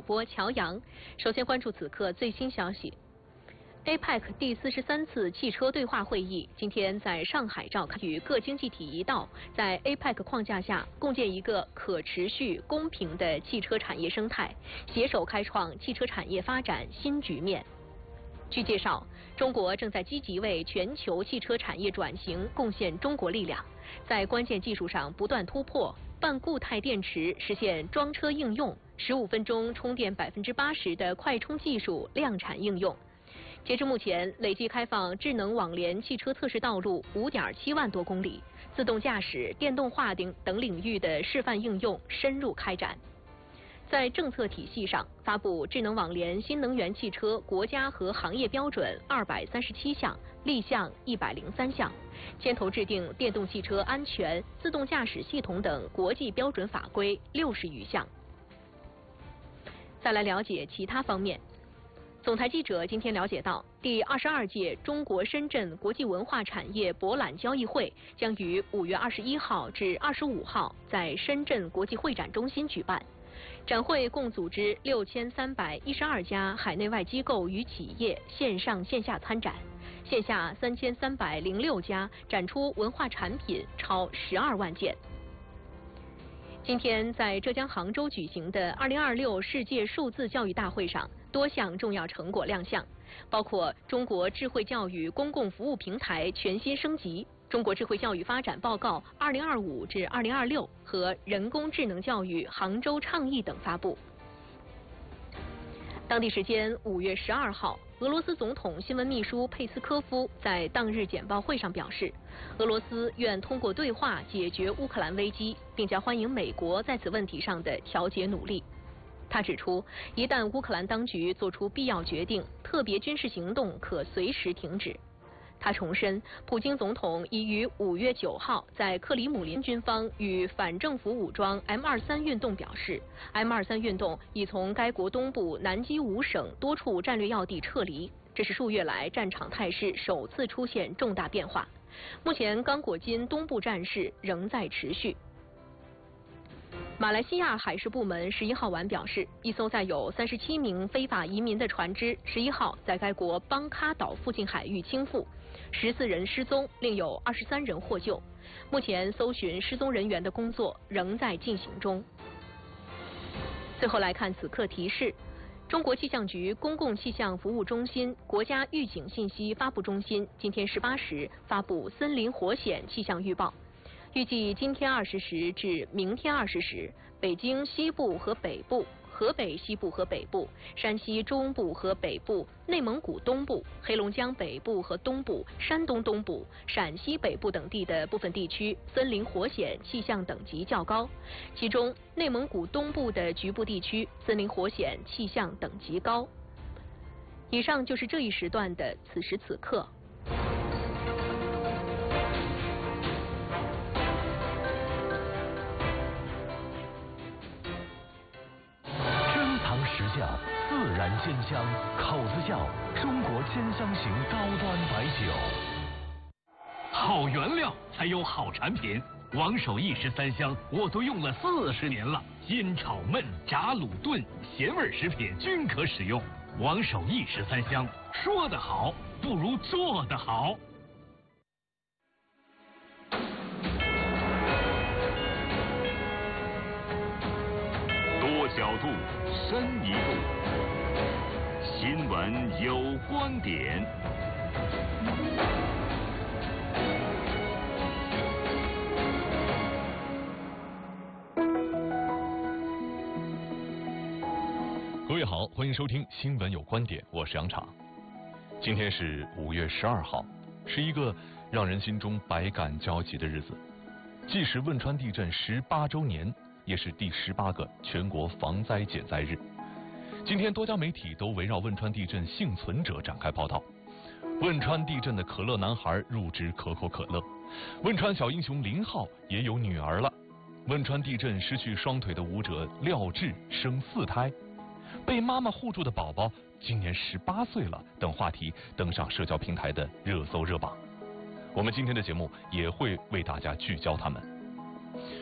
播乔洋。首先关注此刻最新消息。APEC 第43次汽车对话会议今天在上海召开，与各经济体一道在 APEC 框架下共建一个可持续、公平的汽车产业生态，携手开创汽车产业发展新局面。据介绍，中国正在积极为全球汽车产业转型贡献中国力量，在关键技术上不断突破，半固态电池实现装车应用，15分钟充电80%的快充技术量产应用。截至目前，累计开放智能网联汽车测试道路5.7万多公里，自动驾驶、电动化等领域的示范应用深入开展。在政策体系上，发布智能网联新能源汽车国家和行业标准237项，立项103项，牵头制定电动汽车安全、自动驾驶系统等国际标准法规60余项。再来了解其他方面。总台记者今天了解到，第22届中国深圳国际文化产业博览交易会将于5月21号至25号在深圳国际会展中心举办。展会共组织6312家海内外机构与企业线上线下参展，线下3306家展出文化产品超12万件。今天在浙江杭州举行的2026世界数字教育大会上，多项重要成果亮相，包括中国智慧教育公共服务平台全新升级、中国智慧教育发展报告2025至2026和人工智能教育杭州倡议等发布。当地时间5月12号，俄罗斯总统新闻秘书佩斯科夫在当日简报会上表示，俄罗斯愿通过对话解决乌克兰危机，并将欢迎美国在此问题上的调解努力。他指出，一旦乌克兰当局做出必要决定，特别军事行动可随时停止。他重申，普京总统已于5月9号在克里姆林军方与反政府武装 M23 运动表示 ，M23 运动已从该国东部南基5省多处战略要地撤离，这是数月来战场态势首次出现重大变化。目前，刚果金东部战事仍在持续。马来西亚海事部门11号晚表示，一艘载有37名非法移民的船只11号在该国邦卡岛附近海域倾覆，14人失踪，另有23人获救。目前搜寻失踪人员的工作仍在进行中。最后来看此刻提示。中国气象局公共气象服务中心国家预警信息发布中心今天18时发布森林火险气象预报。预计今天20时至明天20时，北京西部和北部、河北西部和北部、山西中部和北部、内蒙古东部、黑龙江北部和东部、山东东部、陕西北部等地的部分地区森林火险气象等级较高，其中内蒙古东部的局部地区森林火险气象等级高。以上就是这一时段的此时此刻。 时效自然鲜香，口子窖中国鲜香型高端白酒。 好原料才有好产品，王守义13香我都用了40年了，煎炒焖炸卤炖咸味食品均可使用。王守义13香，说得好不如做得好。 多角度，深一步。新闻有观点。 各位好，欢迎收听新闻有观点，我是杨昶。今天是5月12号，是一个让人心中百感交集的日子，既是汶川地震18周年，也是第18个全国防灾减灾日。今天多家媒体都围绕汶川地震幸存者展开报道。汶川地震的可乐男孩入职可口可乐，汶川小英雄林浩也有女儿了。汶川地震失去双腿的舞者廖智生4胎，被妈妈护住的宝宝今年18岁了等话题登上社交平台的热搜热榜。我们今天的节目也会为大家聚焦他们。